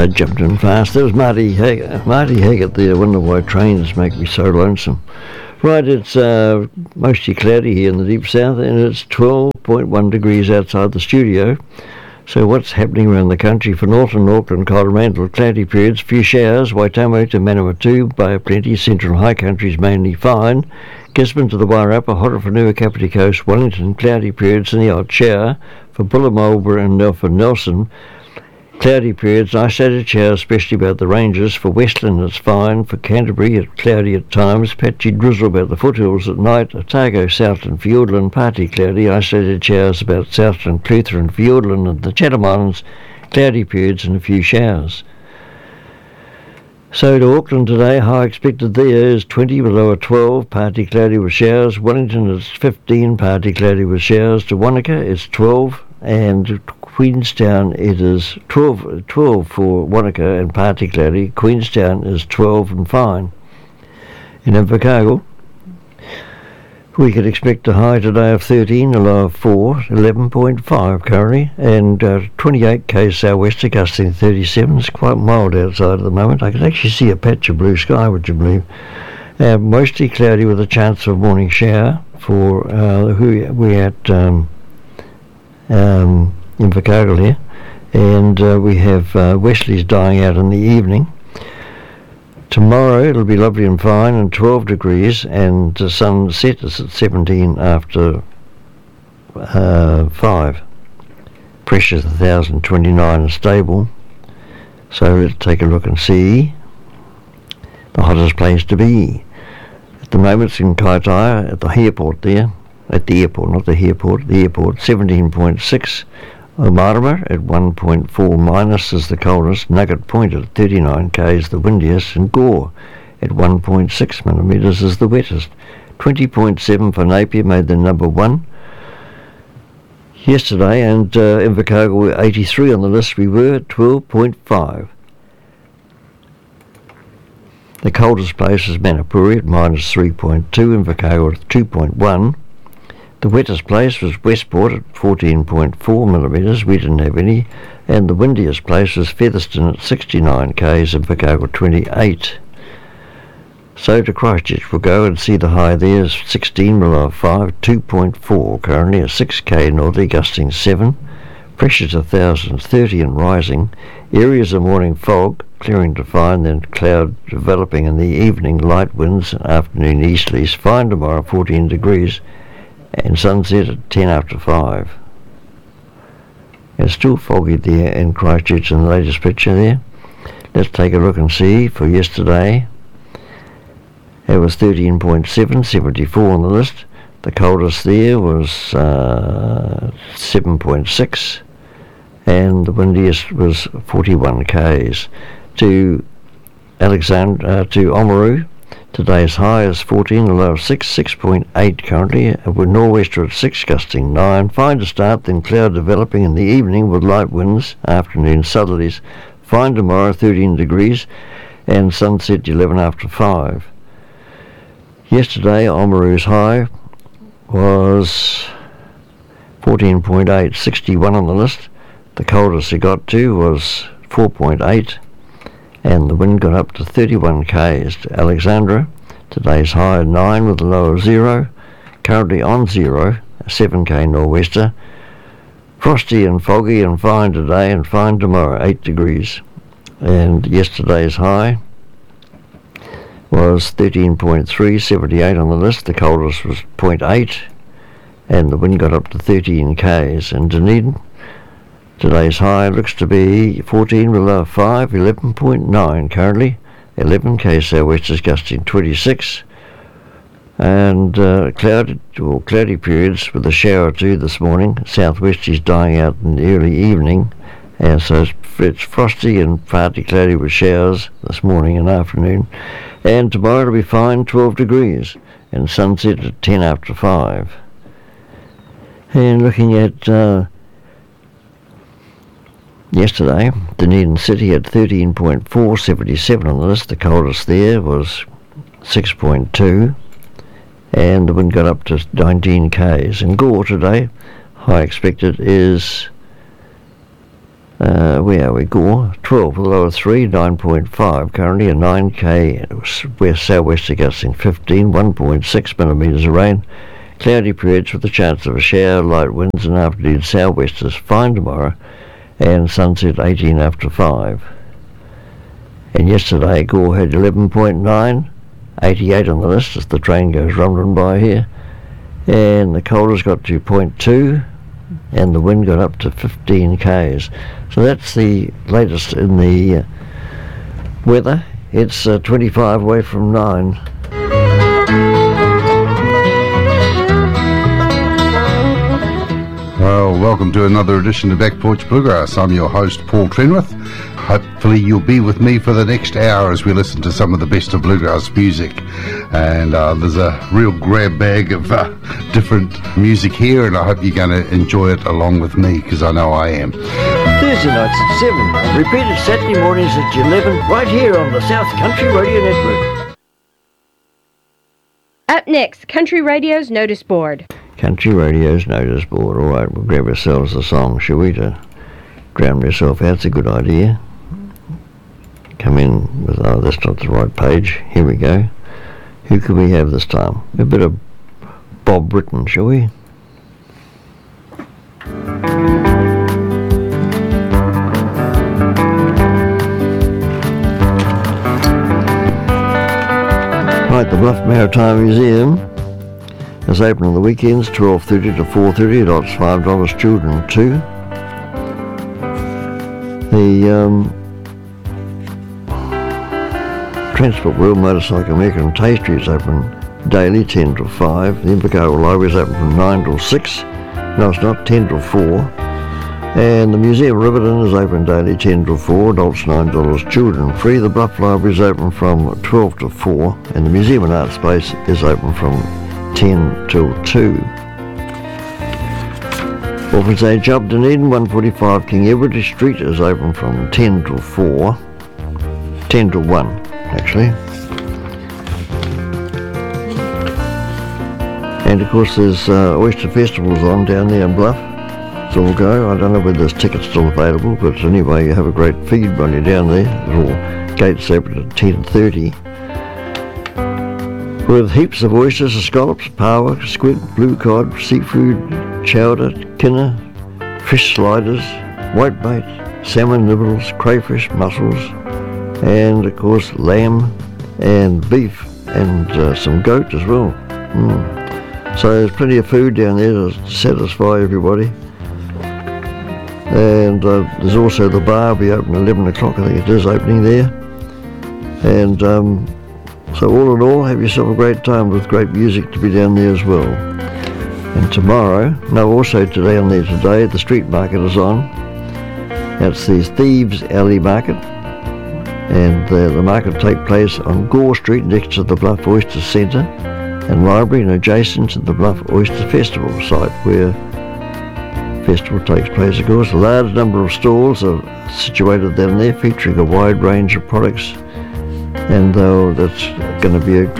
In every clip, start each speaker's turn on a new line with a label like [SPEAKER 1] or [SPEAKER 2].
[SPEAKER 1] I jumped in fast. That was Marty Haggett there. Wonder why trains make me so lonesome. Right, it's mostly cloudy here in the deep south, and it's 12.1 degrees outside the studio. So what's happening around the country? For Northern Auckland, Coromandel, cloudy periods, few showers. Waitomo to Manawatu, Bay of Plenty. Central High Country is mainly fine. Gisborne to the Wairarapa, Horowhenua, Kapiti Coast, Wellington, cloudy periods and the odd shower. For Bullamarlborough and for Nelson, cloudy periods, isolated showers, especially about the ranges. For Westland, it's fine. For Canterbury, it's cloudy at times. Patchy drizzle about the foothills at night. Otago, Southland, Fiordland, partly cloudy. Isolated showers about Southland, Clutha and Fiordland and the Chatham Islands. Cloudy periods and a few showers. So to Auckland today, high expected there is 20 with low 12, partly cloudy with showers. Wellington is 15, partly cloudy with showers. To Wanaka, it's 12. And Queenstown, it is 12 for Wanaka and partly cloudy. Queenstown is 12 and fine. In Invercargill, we could expect a high today of 13, a low of 4, 11.5 currently, and 28 k's southwest, gusting 37. It's quite mild outside at the moment. I can actually see a patch of blue sky, would you believe? Mostly cloudy with a chance of morning shower for we at Invercargill here, and we have Wesley's dying out in the evening. Tomorrow it'll be lovely and fine and 12 degrees, and the sunset is at 17 after 5. Pressure's 1,029 and stable. So let's take a look and see the hottest place to be. At the moment it's in Kaitaia at the airport there. At the airport, not the airport, the airport, 17.6. Marama at 1.4 minus is the coldest. Nugget Point at 39 k's the windiest, and Gore at 1.6 millimetres is the wettest. 20.7 for Napier made the number 1 yesterday, and Invercargill were 83 on the list. We were at 12.5. The coldest place is Manapuri at minus 3.2, Invercargill at 2.1. The wettest place was Westport at 14.4 millimetres. We didn't have any. And the windiest place was Featherston at 69 k's and Invercargill 28. So to Christchurch we'll go and see the high there is 16 below 5, 2.4 currently at 6k northerly, gusting 7. Pressure's 1,030 and rising. Areas of morning fog, clearing to fine, then cloud developing in the evening, light winds and afternoon easterlies. Fine tomorrow, 14 degrees. And sunset at 10 after 5. It's still foggy there in Christchurch in the latest picture there. Let's take a look and see for yesterday. It was 13.7, 74 on the list. The coldest there was 7.6, and the windiest was 41 k's. To Oamaru, today's high is 14, a low of 6, 6.8 currently, with nor'wester at 6, gusting 9. Fine to start, then cloud developing in the evening with light winds, afternoon southerlies. Fine tomorrow, 13 degrees, and sunset 11 after 5. Yesterday, Oamaru's high was 14.8, 61 on the list. The coldest it got to was 4.8. And the wind got up to 31 k's. To Alexandra, today's high 9 with a low of 0, currently on 0, 7k nor'wester. Frosty and foggy and fine today, and fine tomorrow, 8 degrees. And yesterday's high was 13.3, 78 on the list. The coldest was 0.8, and the wind got up to 13 k's. And Dunedin, today's high looks to be 14 with a low of 5, 11.9 currently. 11 k's southwest is gusting 26. And cloudy periods with a shower or two this morning. Southwest is dying out in the early evening. And so it's frosty and partly cloudy with showers this morning and afternoon. And tomorrow it'll be fine, 12 degrees. And sunset at 10 after 5. And looking at yesterday, Dunedin City had 13.4, 77 on the list. The coldest there was 6.2, and the wind got up to 19 k's. And Gore today, high expected is where are we? Gore, 12 with a low of 3, 9.5 currently, a 9k west southwesterly gusting 15, 1.6 millimetres of rain. Cloudy periods with a chance of a shower, light winds and afternoon southwesters, fine tomorrow, and sunset 18 after 5. And yesterday Gore had 11.9, 88 on the list as the train goes rumbling by here. And the coldest got to 0.2 and the wind got up to 15 k's. So that's the latest in the weather. It's 25 away from 9.
[SPEAKER 2] Well, welcome to another edition of Back Porch Bluegrass. I'm your host, Paul Trenwith. Hopefully you'll be with me for the next hour as we listen to some of the best of bluegrass music. And there's a real grab bag of different music here, and I hope you're going to enjoy it along with me, because I know I am.
[SPEAKER 1] Thursday nights at 7, repeated Saturday mornings at 11, right here on the South Country Radio Network.
[SPEAKER 3] Up next, Country Radio's Notice Board.
[SPEAKER 1] Country Radio's Notice Board. All right, we'll grab ourselves a song, shall we, to drown yourself out. It's a good idea. Come in with, oh, that's not the right page. Here we go. Who could we have this time? A bit of Bob Britton, shall we? Right, the Bluff Maritime Museum is open on the weekends, 12:30 to 4:30. Adults $5, children $2. The Transport World Motorcycle American Tasty is open daily 10 till 5. The Invercargill Library is open from 9 till 6. No, it's not, 10 till 4. And the Museum of Riverton is open daily 10 till 4. Adults $9, children free. The Bluff Library is open from 12 to 4. And the Museum and Art Space is open from 10 till 2. Orphans Age Up Dunedin, 145 King Edward Street is open from 10 till 4. 10 till 1, actually. And of course there's Oyster Festivals on down there in Bluff. It's all go. I don't know whether there's tickets still available, but anyway, you have a great feed while you're down there. There's all gates open at 10:30. With heaps of oysters, scallops, paua, squid, blue cod, seafood, chowder, kinner, fish sliders, whitebait, salmon nibbles, crayfish, mussels, and of course lamb and beef and some goat as well. So there's plenty of food down there to satisfy everybody. And there's also the bar, will be open at 11 o'clock, I think it is opening there. And so all in all, have yourself a great time with great music to be down there as well. And tomorrow, no, also today on there today, the street market is on. That's the Thieves Alley Market. And the market will take place on Gore Street next to the Bluff Oyster Centre and Library, and adjacent to the Bluff Oyster Festival site where festival takes place. Of course, a large number of stalls are situated down there featuring a wide range of products, and that's going to be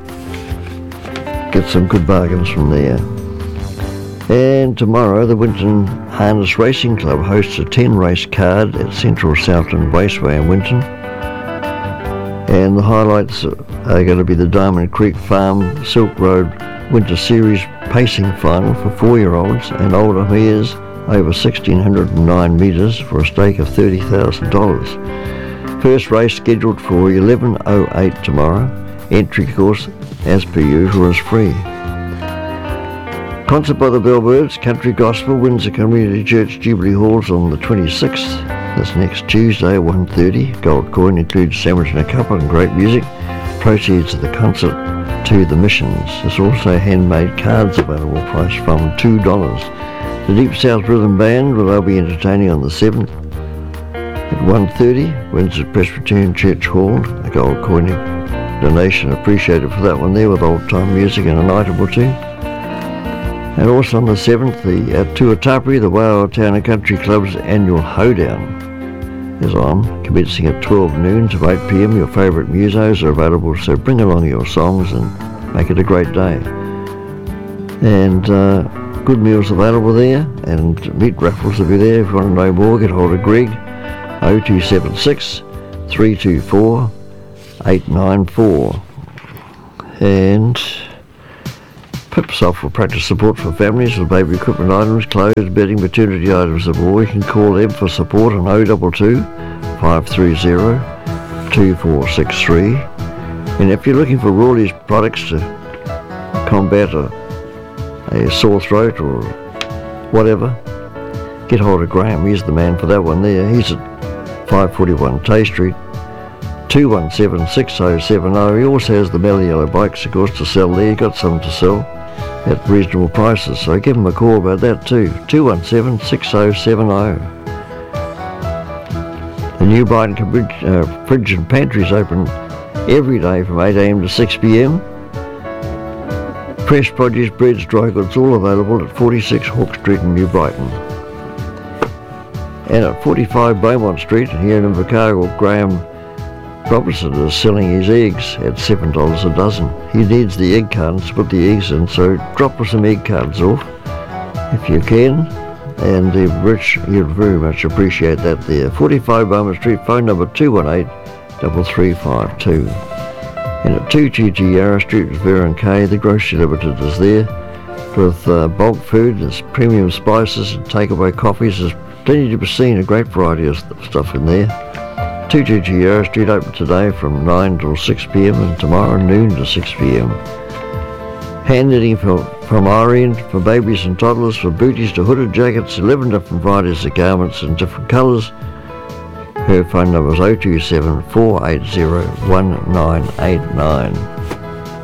[SPEAKER 1] get some good bargains from there. And tomorrow the Winton Harness Racing Club hosts a 10-race card at Central Southland Raceway in Winton, and the highlights are going to be the Diamond Creek Farm Silk Road Winter Series Pacing Final for 4-year-olds and older mares over 1,609 metres for a stake of $30,000. First race scheduled for 11:08 tomorrow. Entry course, as per usual, is free. Concert by the Bellbirds, Country Gospel, Windsor Community Church, Jubilee Halls on the 26th. That's next Tuesday at 1:30. Gold coin includes sandwich and a couple and great music. Proceeds of the concert to the missions. There's also handmade cards available, priced from $2. The Deep South Rhythm Band will be entertaining on the 7th at 1:30, Windsor Presbyterian Church Hall. A gold coin donation appreciated for that one there, with old-time music and an item or two. And also on the 7th, at Tuatapere, the Waiau Town and Country Club's annual Hoedown is on, commencing at 12 noon to 8 p.m. Your favourite musos are available, so bring along your songs and make it a great day. And good meals available there, and meat raffles will be there. If you want to know more, get hold of Greg 0276 324 894. And Pip Software practice support for families with baby equipment items, clothes, bedding, maternity items of all. You can call them for support on 022 530 2463. And if you're looking for Rawley's products to combat a sore throat or whatever, get hold of Graham. He's the man for that one there. He's at 541 Tay Street, 217-6070. He also has the Mellow Yellow bikes, of course, to sell there. He's got some to sell at reasonable prices, so give him a call about that too. 217-6070. The New Brighton fridge and pantry is open every day from 8 a.m. to 6 p.m. Fresh produce, breads, dry goods, all available at 46 Hawke Street in New Brighton. And at 45 Beaumont Street here in Invercargill, Graham Robertson is selling his eggs at $7 a dozen. He needs the egg cartons to put the eggs in, so drop us some egg cartons off if you can, and you'd very much appreciate that there. 45 Beaumont Street, phone number 218-3352. And at 222 Yarra Street with Vera and Kay, the Grocery Limited is there with bulk food, there's premium spices and takeaway coffees. There's plenty to be seen, a great variety of stuff in there. 222 Yarra Street open today from 9 till 6 p.m. and tomorrow noon to 6 p.m. Hand knitting from Irene for babies and toddlers, for booties to hooded jackets, 11 different varieties of garments in different colours. Her phone number is 027 480 1989.